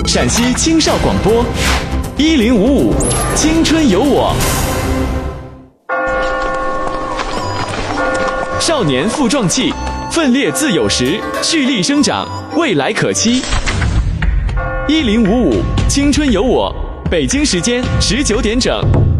陕西青少广播1055青春有我，少年复壮气，奋烈自有时，蓄力生长，未来可期。1055青春有我，北京时间19点整。